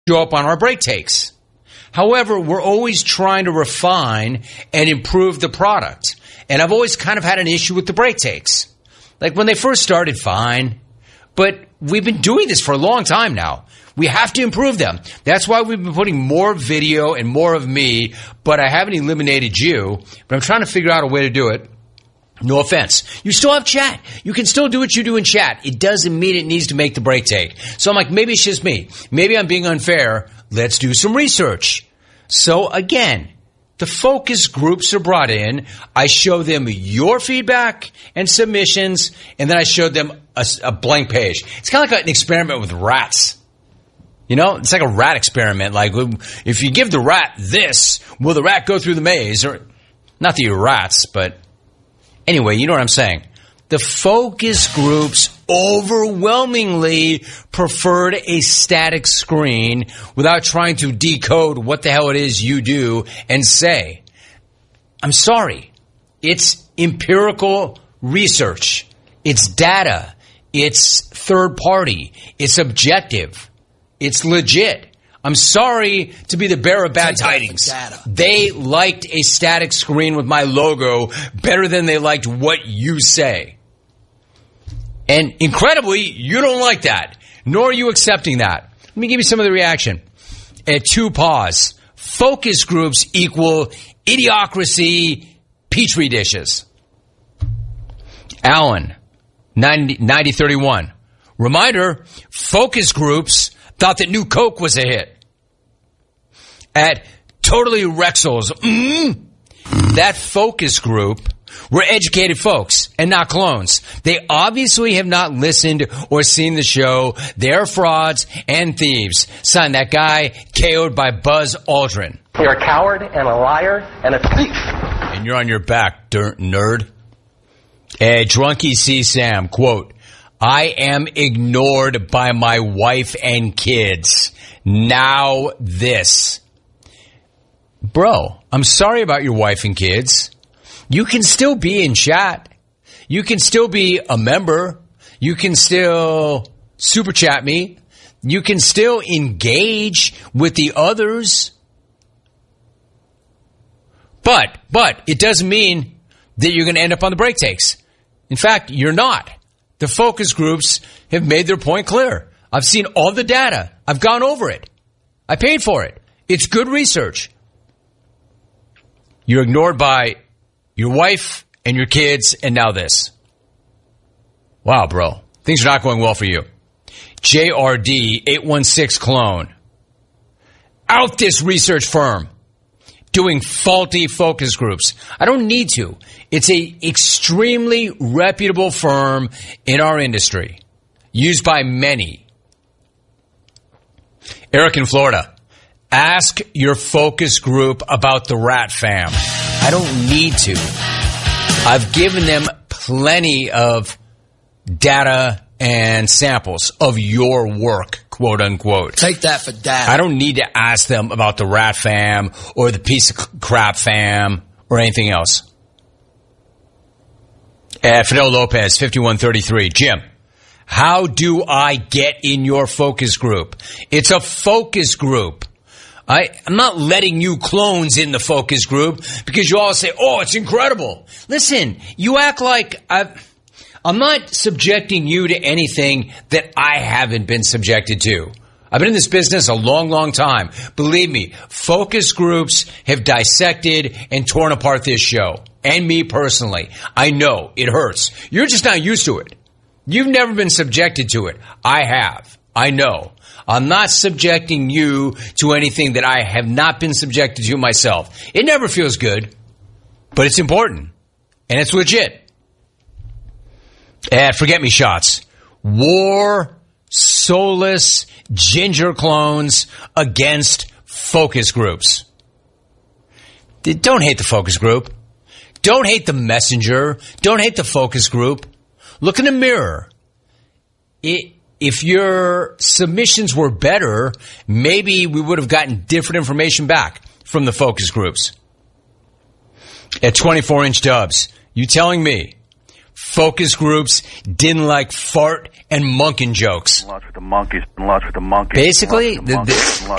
show up on our break takes. However, we're always trying to refine and improve the product. And I've always kind of had an issue with the break takes. Like when they first started, fine. But we've been doing this for a long time now. We have to improve them. That's why we've been putting more video and more of me, but I haven't eliminated you. But I'm trying to figure out a way to do it. No offense. You still have chat. You can still do what you do in chat. It doesn't mean it needs to make the break take. So I'm like, maybe it's just me. Maybe I'm being unfair. Let's do some research. So again, the focus groups are brought in. I show them your feedback and submissions, and then I show them a blank page. It's kind of like an experiment with rats. You know, it's like a rat experiment. Like if you give the rat this, will the rat go through the maze? Or not that you're rats, but anyway, you know what I'm saying. The focus groups overwhelmingly preferred a static screen without trying to decode what the hell it is you do and say. I'm sorry. It's empirical research. It's data. It's third party. It's objective. It's legit. I'm sorry to be the bearer of bad tidings. They liked a static screen with my logo better than they liked what you say. And incredibly, you don't like that, nor are you accepting that. Let me give you some of the reaction. At 2 paws, focus groups equal idiocracy petri dishes. Alan, 9031. Reminder, focus groups thought that New Coke was a hit. At Totally Rexels, that focus group were educated folks and not clones. They obviously have not listened or seen the show. They're frauds and thieves. Son, that guy KO'd by Buzz Aldrin. You're a coward and a liar and a thief. And you're on your back, nerd. Drunky C. Sam, quote, I am ignored by my wife and kids. Now this. Bro, I'm sorry about your wife and kids. You can still be in chat. You can still be a member. You can still super chat me. You can still engage with the others. But it doesn't mean that you're going to end up on the break takes. In fact, you're not. The focus groups have made their point clear. I've seen all the data. I've gone over it. I paid for it. It's good research. You're ignored by your wife and your kids, and now this. Wow, bro. Things are not going well for you. JRD 816 clone. Out this research firm. Doing faulty focus groups. I don't need to. It's a extremely reputable firm in our industry. Used by many. Eric in Florida. Ask your focus group about the Rat Fam. I don't need to. I've given them plenty of data and samples of your work, quote unquote. Take that for data. I don't need to ask them about the Rat Fam or the Piece of Crap Fam or anything else. Fidel Lopez, 5133. Jim, how do I get in your focus group? It's a focus group. I'm not letting you clones in the focus group because you all say, oh, it's incredible. Listen, you act like I'm not subjecting you to anything that I haven't been subjected to. I've been in this business a long, long time. Believe me, focus groups have dissected and torn apart this show. And me personally. I know it hurts. You're just not used to it. You've never been subjected to it. I have. I know. I'm not subjecting you to anything that I have not been subjected to myself. It never feels good, but it's important, and it's legit. Forget me shots. War, soulless, ginger clones against focus groups. Don't hate the focus group. Don't hate the messenger. Don't hate the focus group. Look in the mirror. If your submissions were better, maybe we would have gotten different information back from the focus groups. At 24-inch Dubs, you telling me focus groups didn't like fart and monkin' jokes? Lots with the monkeys. Lots with the monkeys. Basically,